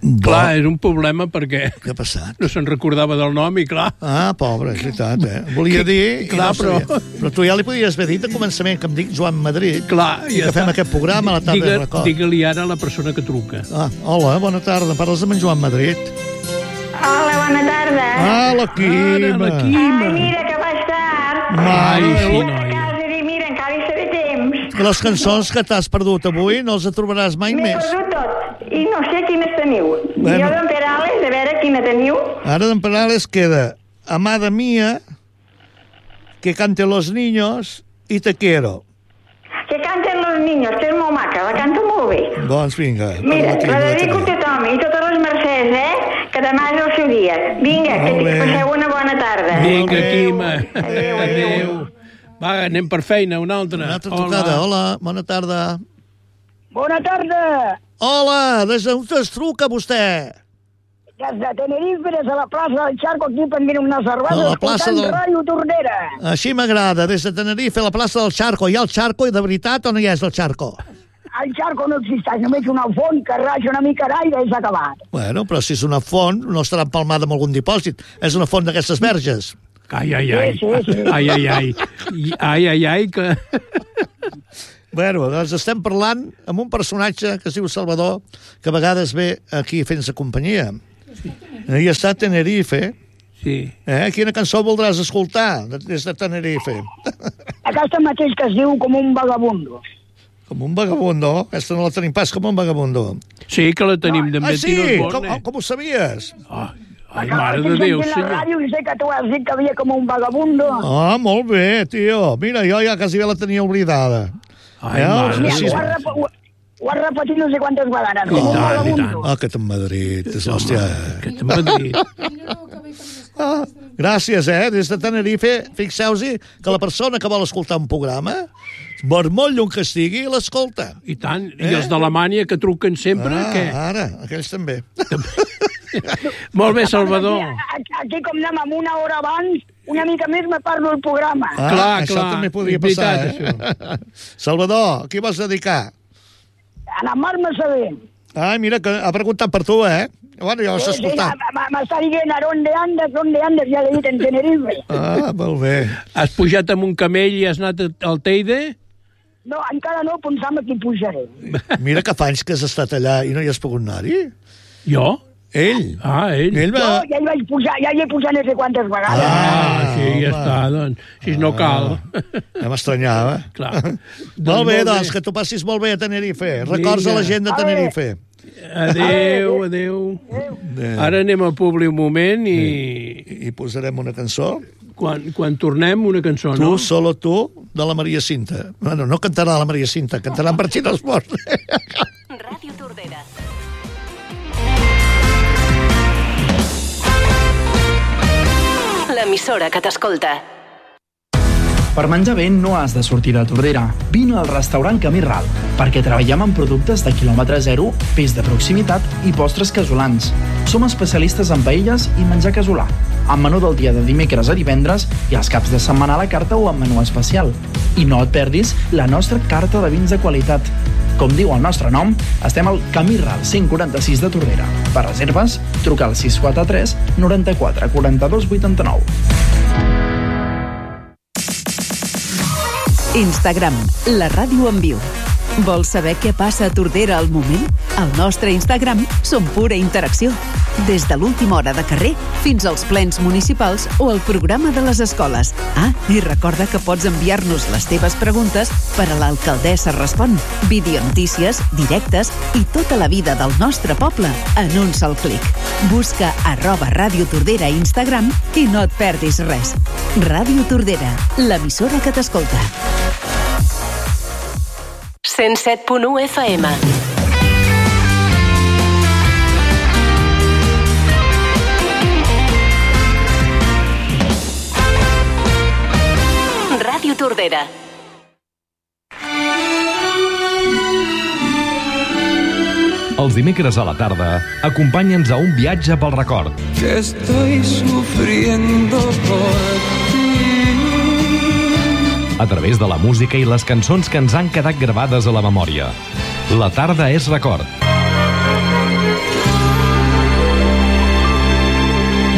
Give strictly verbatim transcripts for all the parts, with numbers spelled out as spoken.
Clar, era un problema perquè... Què ha passat? No se'n recordava del nom i clar... Ah, pobre, és veritat, eh? Volia dir... Clar, no però... Però tu ja li podies haver dit a començament que em dic Joan Madrid. Clar, i ja que fem està. aquest programa a la tarda Digue, de record. Digue-li ara a la persona que truca. Ah, hola, bona tarda. Parles amb en Joan Madrid? Hola, bona tarda. Ah, la Quima. Ara, la Quima. Ai, mira, que vas tard. Ai, sí, Vull noia. a casa i dir, mira, encara hi seré temps. Les cançons que t'has perdut avui no els trobaràs mai M'he més. perdut tot. I no sé quines teniu. Bueno. Jo d'en Perales, a veure quina teniu. Ara d'en Perales queda Amada Mía, Que canten los niños i Te quiero. Que canten los niños, que és molt maca, la canto molt bé. Doncs vinga. Mira, per la Quima dedico a també. tothom i totes les mercès, eh? Que demà és el seu dia. Vinga, que Molt bé. passeu una bona tarda. Vinga, Adéu. Quima. Adéu, adéu. Adéu. Va, anem per feina, una altra. Una altra trucada. Hola, bona tarda. Bona tarda. Hola, des d'on es truca vostè? Des de Tenerife, des de la plaça del Charco, aquí pendent una cervesa, No, la plaça escoltant del- Ràdio Tordera. Així m'agrada, des de Tenerife, a la plaça del Charco. Hi ha el Charco, i de veritat, o no hi és el Charco? El Charco no existeix, només una font que raja una mica d'aire i s'ha acabat. Bueno, però si és una font, no estarà empalmada amb algun dipòsit. És una font d'aquestes verges. Ai, ai, ai. Sí, sí, sí. Ai, ai, ai. I- Ai, ai, ai, que... Bueno, doncs estem parlant amb un personatge que es diu Salvador, que a vegades ve aquí fent-se companyia. I està a Tenerife. Sí. Eh? Quina cançó voldràs escoltar des de Tenerife? Aquesta mateix que es diu com un vagabundo. Com un vagabundo. Aquesta no la tenim pas com un vagabundo. Sí, que la tenim de Ah, sí? Tino Com, Osborne. com ho sabies? Ai, ai, Acabo mare de de Déu, sentir la senyor. ràdio i sé que tu has dit que havia com un vagabundo. Ah, molt bé, tio. Mira, jo ja quasi bé la tenia oblidada. Ai, Eh, mare de Mira, sí, ho, sí. has rep ho, ho has repetit no sé quantes vegades. I Com un tant, i vagabundo. Ah, que te'n Madrid, és l'hòstia. Que te'n va dir. Ah, gràcies, eh? Des de Tenerife, fixeu-vos que la persona que vol escoltar un programa, per molt lluny que estigui, l'escolta. I tant. I els d'Alemanya que truquen sempre, Ah, què? ara, aquells també. Molt bé, Salvador. Aquí, aquí com anem amb una hora abans, una mica més me parlo el programa. Ah, Clar, això clar, també podria és veritat, passar, eh? Salvador, a qui vols dedicar? En el Marc Massader. Ai, mira, que ha preguntat per tu, eh? Bueno, ja ho has Sí, sí, escoltat. m- m- m'està dient a on de andes, on de andes, ja l'he dit en Tenerife. Ah, molt bé. Has pujat amb un camell i has anat al Teide? No, encara no, pensava que hi pujaré. Mira que fa anys que has estat allà i no hi has pogut anar-hi. Jo? Ell. Ah, ell. Ell Jo va... ja hi vaig pujar, ja hi he pujat no sé quantes vegades. Ah, Ah, sí, ja home. està, doncs. Si no cal. Ja m'estranyava. Clar. Molt bé, doncs, que tu passis molt bé a Tenerife. Records a la gent de Tenerife. Adéu, adéu. Ara anem a Publi un moment i I posarem una cançó. quan, quan tornem una cançó, Tu, no? solo tu, de la Maria Cinta. Bueno, no cantarà la Maria Cinta, cantarà en Martí d'Esport. Ràdio Tordera. L'emissora que t'escolta. Per menjar bé no has de sortir de Tordera. Vine al restaurant Camí Ral, perquè treballem amb productes de quilòmetre zero, peix de proximitat i postres casolans. Som especialistes en paelles i menjar casolà, amb menú del dia de dimecres a divendres i els caps de setmana a la carta o amb menú especial. I no et perdis la nostra carta de vins de qualitat. Com diu el nostre nom, estem al Camí Ral cent quaranta-sis de Tordera. Per reserves, truca al sis quatre tres noranta-quatre quaranta-dos vuitanta-nou. Instagram, la ràdio en viu. Vols saber què passa a Tordera al moment? Al nostre Instagram som pura interacció. Des de l'última hora de carrer fins als plens municipals o el programa de les escoles. Ah, i recorda que pots enviar-nos les teves preguntes per a l'Alcaldessa Respon. Videonotícies, directes i tota la vida del nostre poble en un sol clic. Busca arroba Ràdio Tordera a Instagram i no et perdis res. Ràdio Tordera, l'emissora que t'escolta. cent set punt u F M. Ràdio Tordera. Els dimecres a la tarda, acompanya'ns a un viatge pel record. Que estoy sufriendo por ti. A través de la música i les cançons que ens han quedat gravades a la memòria. La tarda és record.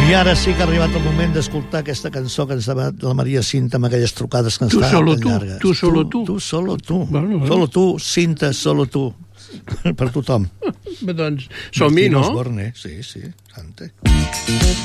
I ara sí que ha arribat el moment d'escoltar aquesta cançó que ens debat la Maria Cinta amb aquelles trucades que ens Tu fa solo tan tu, llargues. tu solo tu. Tu solo tu. Bueno, bueno. Solo tu, Cinta, solo tu. Per tothom. Doncs som-hi, no? Martín Osborne, sí, sí, Sante.